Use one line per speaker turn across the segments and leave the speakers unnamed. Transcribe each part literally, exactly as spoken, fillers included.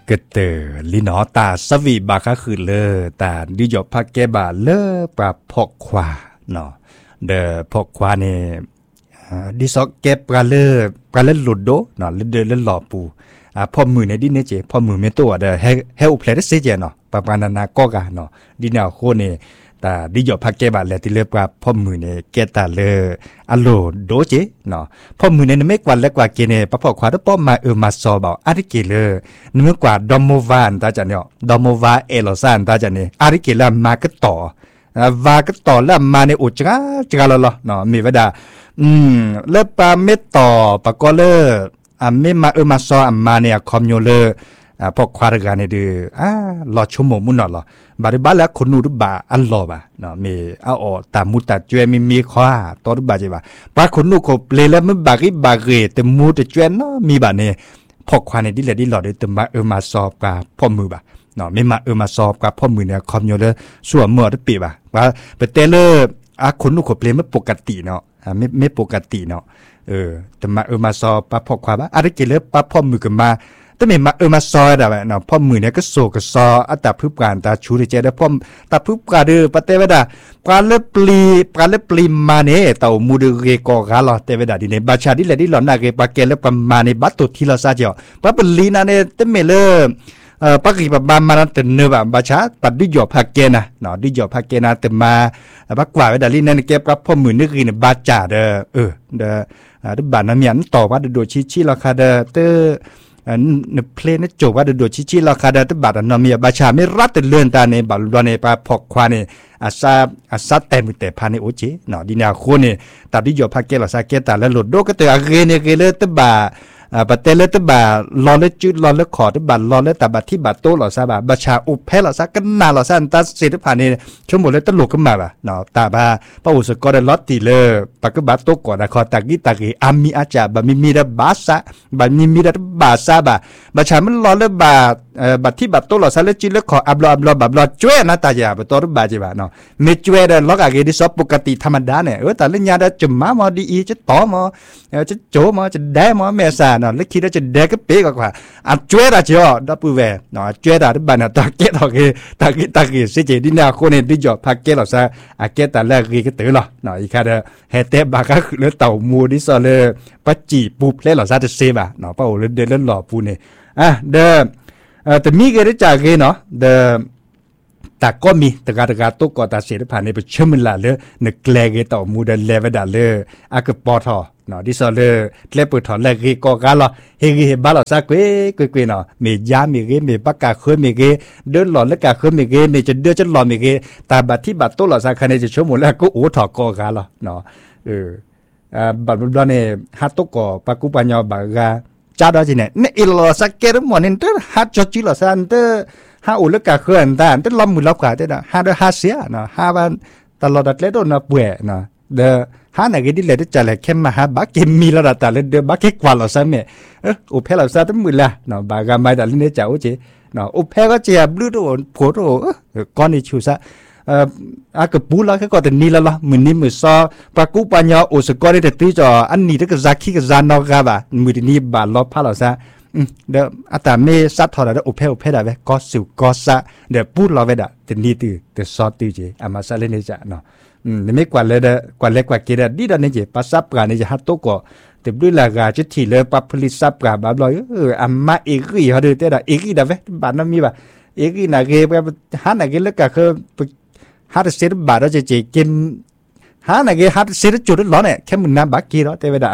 กเตอลินอตาสวีบาคาคือเลอตาดิยอพักแกบาเลอปราพกควาเนาะเดอพกควาเนี่ยดิซอกแกปลาเลอปลาเลหลุดโดเนาะเลเดเลหล่อปูอ่าพอมือในดินเนี่ยเจพอมือเมตัวเดอเฮเฮอุเพลสเซเจเนาะปะปานานาก็กะเนาะดินเอาโคเนี่ยตาดิยอพักแกบาเลติเลปราพอมือเนี่ยแกตาเลออะโลโดเจเนาะพอมือเนี่ยไม่กว่าเล็กกว่าเกเนปะพอควาตป้อมมาเออมาซอบ่าอาริเกเลอนึกกว่าดอมโมวานตาจันเนาะดอมโมวาเอโลซานตาจันเนี่ยอาริเกลมาก็ต่อวาก็ต่อแล้วมาในอุจจาจกาลลอเนาะมีเวลาอืมเลปาเมต่อปะก็เลอ่าเมมาเออมาซออัมมาเนี่ยคอมโยเลอ่าพอควาร์กันเนี่ยดืออ่ารอชั่วโมงมุนเนาะลอบาริบาแล้วคนนูรุบาอัลลอบะเนาะมีเอาออตามุตตาจวยมีมีขวาตอรุบาจิบะปาคนนูก็เปลแล้วมันบากิบาเกแต่มูตจวยเนาะมีบาเนี่ยพอควาเนี่ยดิแลดิหลอดแต่มาเออมาซอกับพ่อมือบะเนาะไม่มาเออมาซอกับพ่อมือเนี่ยคอมโยเลส่วนมือตะปีบะว่าเปเตเลอ่ะคนนูก็เปลไม่ปกติเนาะอ่าไม่ไม่ปกติเนาะเออแต่มาเออมาซอปะพอควาบะอะไรเกเลปะพ่อมือกันมาแต่เมื่อมาเออมาซอยได้แบบเนาะพ่อมือเนี่ยก็โศกซออัตตาพึบการตาชูดิเจได้พ่อตาพึบการเดือปะเตเวดาปลาเล็บปลีปลาเล็บปลีมาเนี่ยเต่ามูดเรกอกาลอเตเวดาดิเนี่ยบาชาดิเลดิหลอนนาเกปะเกเลปมาเนี่ยบัตตุทีละซาเจียวปะปลีนาเนี่ยแต่เมื่อเลเอ่อปะกีปะบามานันเตเนบะบาชาปัดดิยอพักเกนะเนาะดิยอพักเกนะเตมาปะกว่าเวดาลินั่นเก็บกับพ่อมือนึกเนี่ยบาจ่าเด้อเออเด้ออ่าดิบานามีอันต่อว่าโดชิชิราคาเด้อเตอันนเพลนจบว่าโดชิชิราคาเดตบาดนมีบาชาไม่รัดเลื่อนตาในบาลวนในปาพกควานี่อาซาอาซาเต็มแต่พาในโอจิเนาะดินาโคนี่ตาดิยอพักเกลาซาเกตาแล้วหลุดโดก็เตอเกเนเกเลตบาอ่าปะเตเลตบาลอเลจุดลอเลขอตบาลอเลตบาที่บาโตลอซาบาบาชาอุเพลาซากันนาลอซาอันตาเสตพานี่ชั่วโมงเลตลุกขึ้นมาบาเนาะตาบาปะอุสกอเดลอตติเลปะกบาโตก่อนนะคอตากิตากีอามีอาจาบามีมีดบาซาบามีมีดบาซาบาบาชามันลอเลบาเอ่อบัดที่บัดโตลอซาเลจิเลขออับลออับลอบับลอจ้วยนะตาจาบตอรบาจิบาเนาะเมจ้วยเดล็อกอะเกดิซอปกติธรรมดาเนี่ยเออแต่เล่นยาดจุมมามอดีอีจะต่อมอเออจะโจมอจะได้มอเมซาเนาะแล้วคิดว่าจะได้ก็เป๊ะกว่าอ่ะจ้วยละจ้อดับปูเวเนาะจ้วยละบัดน่ะตาเกตโอเคตาเกตาเกสิเจดินาโคเนดิจอพักเกลอซาอะเกตาแลกีก็ตือลอเนาะอีคาเดเฮเตบาก็คือเลเต่ามูดิซอเลปัจจิปูเพลลอซาจะเซบะเนาะปะโอเลเดเลหล่อปูเนี่ยอ่ะเดอเอ่อแต่มีเกได้จากเกเนาะเดอแต่ก็มีตะการตะการตุกก็ตาเสียผ่านในไปเชื่อมันละเลยนึกแกลเกต่อมูดันเลวดาเลยอากปอทอเนาะดิซอเลยเลปถอนแลเกก็กาลอเฮเกเฮบาลอซาเกเกเกเนาะมียามีเกมีปากกาเคยมีเกเดินหลอนและกาเคยมีเกมีจะเดือจะหลอนมีเกตาบัดที่บัดโตหลอซาคันจะชั่วโมงแล้วก็โอ้ถอก็กาลอเนาะเอออ่าบัดบัดเนี่ยฮัตตุก็ปากุปัญญาบากาจ้าดอจิเนี่ยเนี่ยอิลลอสักเกอร์มอนินเตอร์ฮัตจอจิลอสันเตอร์ฮาอุลกาเคอันตาเตอร์ล้อมมือล้อขาเตอร์ฮาเดฮาเสียเนาะฮาวันตลอดดัดเล็ดโดนป่วยเนาะเดอฮาไหนก็ดิเลดจะเลยเข้มมาฮาบักเกมีละดัดตาเลเดบักเกกว่าลอสันเนี่ยเอออุเพลอสันตั้งมือละเนาะบากาไม่ดัดเนี่ยจ้าโอเจเนาะอุเพก็เจียบลูโดนโผล่เออก้อนนี่ชูซะเอ่ออากปูละก็แต่นี่ละละมือนี้มือซอปากุปัญญาโอสกอได้แต่ตีจออันนี้ถ้าก็ซักขี้ก็ซานนอกกาบะมือนี้บาลอพาลอซะเดี๋ยวอาตาเมซัดถอดแล้วอุเพอุเพได้เว้ก็สิวก็ซะเดี๋ยวพูดรอไว้ดะแต่นี่ตื้อแต่ซอตื้อเจอามาซะเล่นนี่จ้ะเนาะอืมไม่กว่าเลยเด้อกว่าเล็กกว่าเกดดีดนี่เจปัสซับกานี่จะฮัตโตก็แต่ด้วยละกาจิทีเลยปับผลิตซับกาบาบลอยเอออามาเอกอีฮอดเตดะเอกอีดะเว้บานนั้นมีบ่เอกอีน่ะเกฮันน่ะเกเลกะคือฮาร์ดเซตบาร์จะเจเกมฮานะเกฮาร์ดเซตจุดล้อเนี่ยแค่มึงน้ำบักกี้แล้วเตเวดา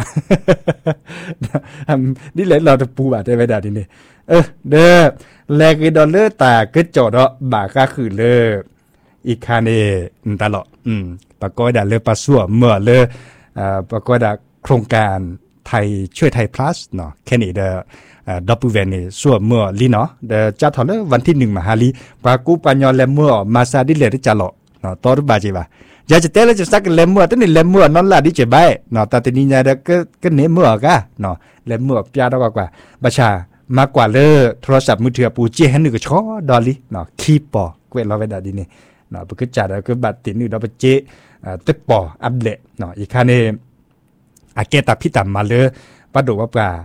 นี่เลยเราจะปูบาเตเวดาทีนี้เออเด้อแลกดอลเลอร์ตาก็จอดบาก็คือเลออีกคาเนตลอดอืมปะก้อยดาเลอปะซัวเมื่อเลออ่าปะก้อยดาโครงการไทยช่วยไทย plus เนาะแค่นี้เด้ออ่าดับเบิลเวนี่ส่วนเมื่อลีเนาะเดี๋ยวจะถอดเลยวันที่หนึ่งมาฮาลีปากูปัญญาเลเมื่อมาซาดิเลที่จะหล่อเนาะต่อรูปบาจีบะอยากจะเตะแล้วจะสักเลเมื่อตั้งแต่เลเมื่อนั่นแหละดิเจ็บใบเนาะแต่ทีนี้เนี่ยเด็กก็ก็เนื้อเมื่อกะเนาะเลเมื่อพิจารณากว่าบัชามากกว่าเลยโทรศัพท์มือถือปูเจให้หนึ่งก็ช้อดอลลี่เนาะคีปอเกวเราไปได้ดีนี่เนาะเพื่อจัดแล้วก็บัตรติดหนึ่งเราไปเจอ่าตึกปออัปเดตเนาะอีกครั้งนี้อาเกตาพิตามาเลยประดูว่าปลา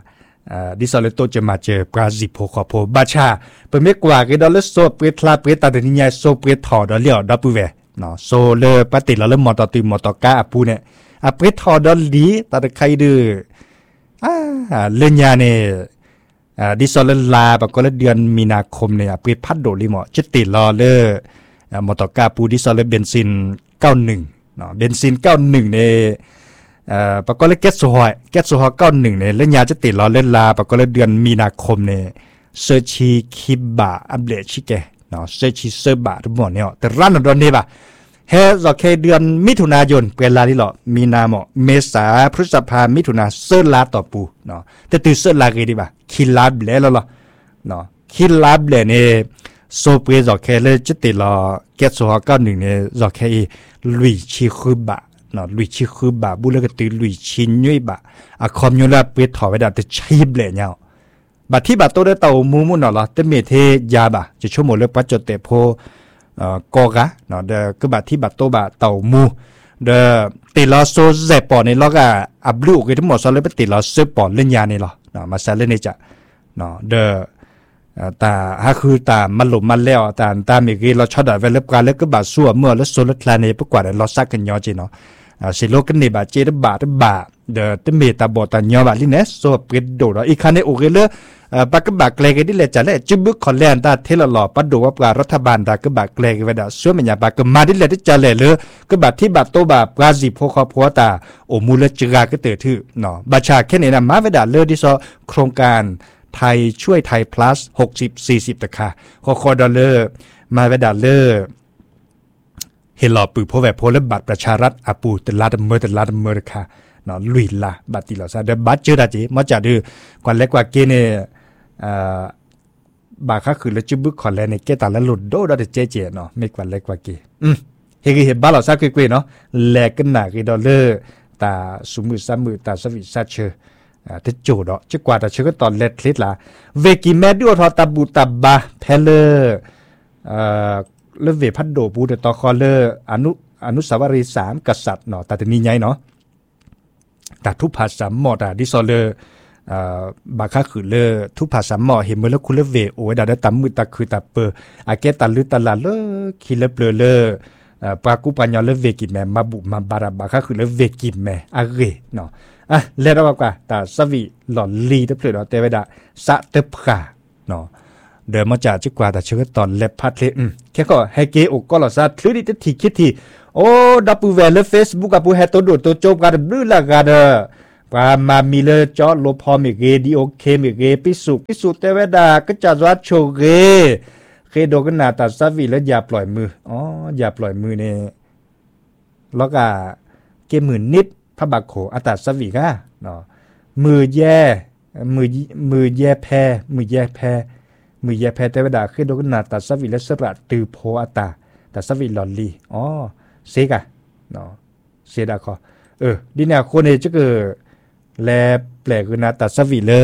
อ่าดิซอเลโตจะมาเจอบราซิลโพคอโพบาชาเปิดไม่กว่าก็ดอลโซเปทลาเปตาเดนิยาโซเปทอดอลเลียวดับเวเนาะโซเลปฏิเราเริ่มมอตอตีมอตอกาปูเนี่ยอ่ะเปทอดอลลีตาเดใครดื้ออ่าเล่นยาเนี่ยอ่าดิซอเลลาปก็เดือนมีนาคมเนี่ยเปพัดโดลิมอจะติดรอเลอ่ามอตอกาปูดิซอเลเบนซินเก้าสิบเอ็ดเนาะเบนซินเก้าสิบเอ็ดเนี่ยเอ่อปก็เลยเก็ตโซฮอยเก็ตโซฮอยเก้าสิบเอ็ดเนี่ยเล่นยาจะติดรอเล่นลาปก็เลยเดือนมีนาคมเนี่ยเซอร์ชีคิบะอัปเดตชิเกเนาะเซอร์ชีเซอร์บะทุกหมดเนี่ยแต่ร้านนนนี่ป่ะเฮ้ยแค่เดือนมิถุนายนเป็นลาที่หรอมีนาหมอเมษาพฤษภามิถุนาเซอร์ลาต่อปูเนาะแต่ตื่นเซอร์ลากี่ดีป่ะคิลาบเล่แล้วหรอเนาะคิลาบเล่เนี่ยโซเปย์แค่เลยจะติดรอเก็ตโซฮอยเก้าสิบเอ็ดเนี่ยแค่ลุยชิคุบะเนาะลุยชิคุบะบุเลกตือลุยชินยุยบะอะคอมยูลาเปถอไว้ดาแต่ใช้เบลเนี่ยบัดที่บัดโตได้เต่ามูมุนเนาะละแต่เมเทยาบะจะชั่วโมงเลยปัจจุเตโพเอ่อกอกะเนาะเดก็บัดที่บัดโตบะเต่ามูเดติลอโซเซปอในล็อกอะอับลูกทั้งหมดซอเลยไปติลอเซปอเล่นยานี่หรอเนาะมาซาเล่นนี่จ้ะเนาะเดตาฮะคือตามันหลุมมันแล้วตาตามีกีเราชอบได้เวลาการเล็กก็บาดซัวเมื่อแล้วโซลคลาเนปกว่าเราซักกันยอจีเนาะสิโลกันนี่บาเจดบาดบาเดตเมตาบอตานยอบาลิเนสโซเปิดโดดอีกคันในโอเคเลยปากกบากเลกันที่เลยจะเล่จุบุกคอนแลนตาเทลหล่อปัดดูว่าปลารัฐบาลตากบากเลกันไปดาซัวมันยาปากกมาที่เลยที่จะเลยเลยก็บาที่บาโตบาปราซิโพคอพัวตาโอมูลจิกาก็เตอถือเนาะบาชาแค่นี้นะมาเวดาเลยที่ซอโครงการไทยช่วยไทย plus หกสิบ สี่สิบตะค่ะคอคอดอลเลอร์มาเวดาเลอร์เฮลอปือพอแบบพลบัตรประชารัฐอาปูตลาดเมอตลาดเมอค่ะเนาะลุยละบัตรติลอซาเดบัตเจอดาจิมาจากดูกว่าเล็กกว่าเกเนอ่าบาค่าคือแล้วจุบุกคอนแลในเกตาละหลุดโดดาเจเจเนาะไม่กว่าเล็กกว่าเกอืมเฮกิเห็นบ้านเราซากุยๆเนาะแลกกันหนักอีดอลเลอร์ตาสุมือซ้ำมือตาสวิซาเชออ่าที่โจดอ่ะจะกว่าแต่เชื่อก็ตอนเล็ดคลิปละเวกิแมดูทอตาบูตาบาเพลเลอร์เอ่อเลเวพัดโดบูเดตอคอเลอร์อนุอนุสาวรีย์สามกษัตริย์เนาะแต่ทีนี้ไงเนาะแต่ทุกภาษาหมดอ่ะดิซอเลอร์อ่าบาค่าคือเลอทุกภาษาหมอเห็นเมื่อแล้วคุณเลเวโอ้ยดาได้ตามมือตาคือตาเปออาเกตาลือตาลาเลอคิเลเปลเลอปากุปัญญาเลเวกิแมมาบุมาบาราบาค่าคือเลเวกิแมอาเกเนาะอ่ะเล่าว่ากันแต่สวีหล่อลีตะเพลิดเตวดาสะเตพาเนาะเดิมมาจากจิกว่าแต่เชื่อตอนเล็บพัดเลยอืมแค่ก็ให้เกอกก็หล่อซะคลื่นที่ทีคิดทีโอ้ดับปูแวร์เลยเฟซบุ๊กกับปูแฮตตัวดูตัวโจบกันบลื้อละกันเด้อปามามีเลยจอดลบพอมีเกดีโอเคมีเกพิสุพิสุเตวดาก็จะวัดโชเกเคโดกันนาตัดสวีแล้วอย่าปล่อยมืออ๋ออย่าปล่อยมือเนี่ยแล้วก็เกมือนิดพระบักโขอัตตาสวีก้าเนาะมือแย่มือมือแย่แพ้มือแย่แพ้มือแย่แพ้แต่เวลาขึ้นโดนนาตัดสวีและสระตือโพอัตตาตัดสวีหลอนลีอ๋อเซกะเนาะเซดาคอเออดิเนี่ยคนเนี่ยจะเกิดแลแปลกคือนาตัดสวีเลอ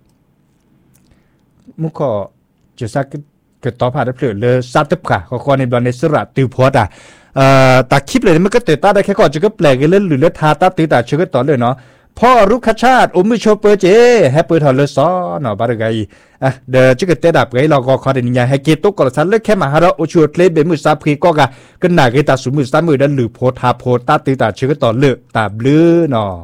มุขอจะซักเกิดต่อผ่านได้เปลือกเลยซัดตึบค่ะขอคอในบอลในสระตือโพอัตตาเอ่อตาคลิปเลยมันก็เตะตาได้แค่ก่อนจะก็แปลกเล่นหรือเลือดทาตาตีตาเชื่อก็ต่อเลยเนาะพ่อรุกขชาติอมมือโชเปอร์เจแฮปเปอร์ทอลเลอร์ซอเนาะบาร์ไกอ่ะเดี๋ยวจะก็เตะดับไงเราก็ขอเดี๋ยวนี้ให้เกตุกก่อนสันเลือกแค่มาหาเราโอชัวร์เพลย์เบมือซาพรีก็กะก็หนาเกตาสูมือซามือดันหรือโพธาโพตาตีตาเชื่อก็ต่อเลือกตาบลื้อเนาะ